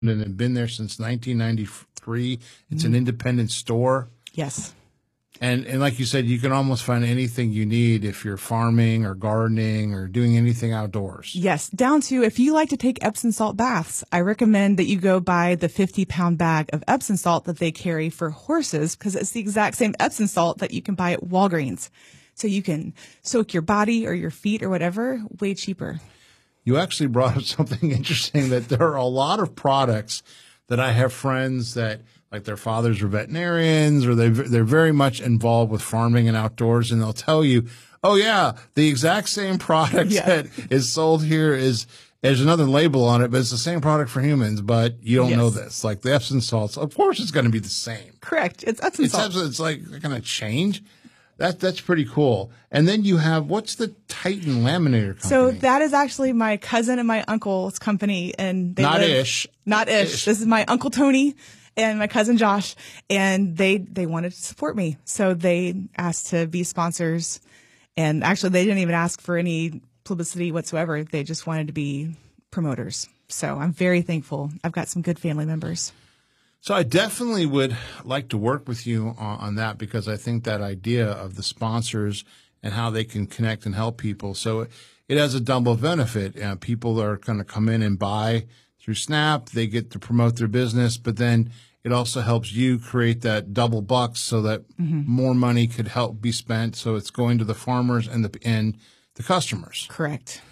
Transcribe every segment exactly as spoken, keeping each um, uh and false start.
and have been there since nineteen ninety-three. It's Mm-hmm. an independent store. Yes. And and like you said, you can almost find anything you need if you're farming or gardening or doing anything outdoors. Yes, down to if you like to take Epsom salt baths, I recommend that you go buy the fifty pound bag of Epsom salt that they carry for horses because it's the exact same Epsom salt that you can buy at Walgreens. So you can soak your body or your feet or whatever way cheaper. You actually brought up something interesting that there are a lot of products that I have friends that like their fathers are veterinarians or they they're very much involved with farming and outdoors, and they'll tell you, oh yeah, the exact same product Yeah. that is sold here is there's another label on it, but it's the same product for humans, but you don't Yes. know this. Like the Epsom salts, of course it's going to be the same. Correct. It's Epsom It's salt. Epsom, it's like going to change. That that's pretty cool. And then you have what's the Titan Laminator company? So that is actually my cousin and my uncle's company, and they Not live- Ish. Not Ish. Ish. This is my uncle Tony and my cousin Josh, and they they wanted to support me, so they asked to be sponsors. And actually, they didn't even ask for any publicity whatsoever. They just wanted to be promoters. So I'm very thankful. I've got some good family members. So I definitely would like to work with you on, on that because I think that idea of the sponsors and how they can connect and help people. So it has a double benefit. Uh, people are going to come in and buy through Snap. They get to promote their business, but then it also helps you create that double bucks so that Mm-hmm. more money could help be spent. So it's going to the farmers and the and the customers. Correct.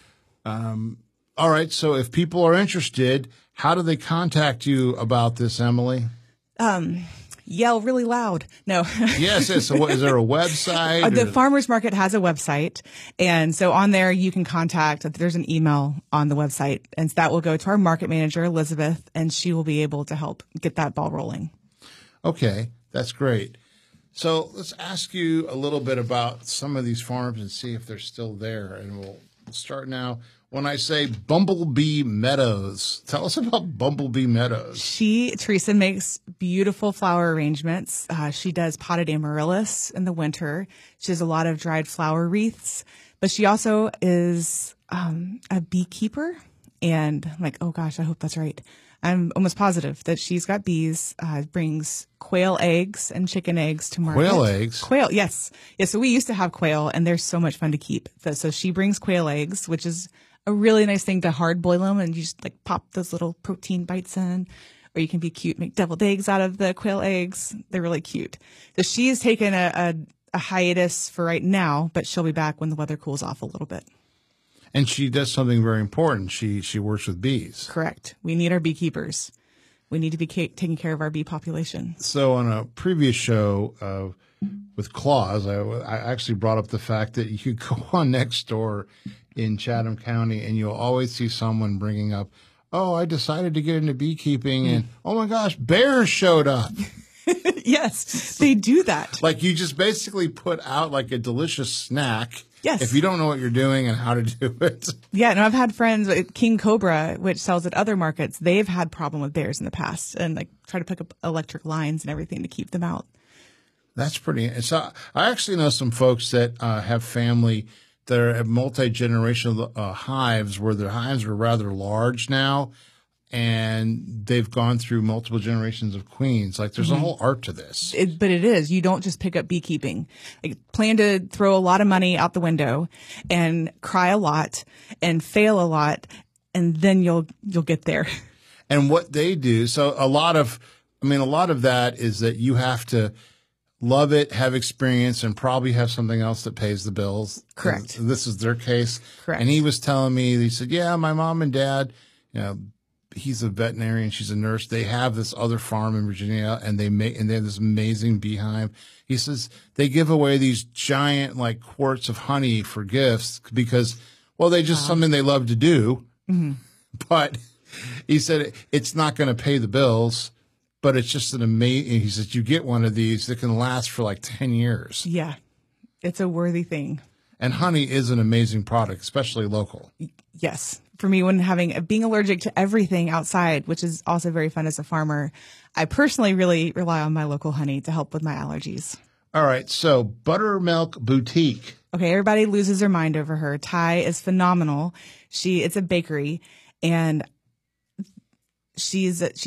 All right. So if people are interested, how do they contact you about this, Emily? Yell really loud. No. Yes, yes. So what, is there a website? Uh, the or- farmers market has a website, and so on there you can contact. There's an email on the website, and that will go to our market manager Elizabeth, and she will be able to help get that ball rolling. Okay, that's great. So let's ask you a little bit about some of these farms and see if they're still there. And we'll start now. When I say Bumblebee Meadows, tell us about Bumblebee Meadows. She Teresa makes beautiful flower arrangements. Uh, she does potted amaryllis in the winter. She does a lot of dried flower wreaths, but she also is um, a beekeeper. And I'm like, oh gosh, I hope that's right. I'm almost positive that she's got bees, uh, brings quail eggs and chicken eggs to market. Quail eggs? Quail, yes. Yeah, so we used to have quail, and they're so much fun to keep. So, so she brings quail eggs, which is a really nice thing to hard boil them, and you just like pop those little protein bites in. Or you can be cute, make deviled eggs out of the quail eggs. They're really cute. So she's taken a, a, a hiatus for right now, but she'll be back when the weather cools off a little bit. And she does something very important. She she works with bees. Correct. We need our beekeepers. We need to be ca- taking care of our bee population. So on a previous show uh, with Claus, I, I actually brought up the fact that you go on Nextdoor in Chatham County and you'll always see someone bringing up, oh, I decided to get into beekeeping and, oh my gosh, bears showed up. Yes, they do that. Like you just basically put out like a delicious snack. Yes. If you don't know what you're doing and how to do it. Yeah, and I've had friends at King Cobra, which sells at other markets. They've had problem with bears in the past and like try to pick up electric lines and everything to keep them out. That's pretty. So I actually know some folks that uh, have family that are, have multi-generational uh, hives where their hives are rather large now, and they've gone through multiple generations of queens. Like there's a whole art to this. It, but it is. You don't just pick up beekeeping. Like, plan to throw a lot of money out the window and cry a lot and fail a lot, and then you'll you'll get there. And what they do, so a lot of, I mean, a lot of that is that you have to love it, have experience, and probably have something else that pays the bills. Correct. And this is their case. Correct. And he was telling me, he said, yeah, my mom and dad, you know, he's a veterinarian, she's a nurse. They have this other farm in Virginia, and they make and they have this amazing beehive. He says they give away these giant like quarts of honey for gifts because, well, they just Wow. something they love to do. Mm-hmm. But he said it's not going to pay the bills, but it's just an amazing. He says you get one of these that can last for like ten years, Yeah, it's a worthy thing. and honey is an amazing product, especially local. Yes. For me, when having being allergic to everything outside, which is also very fun as a farmer, I personally really rely on my local honey to help with my allergies. All right, so Buttermilk Boutique. Okay, everybody loses their mind over her. Ty is phenomenal. She it's a bakery, and she's,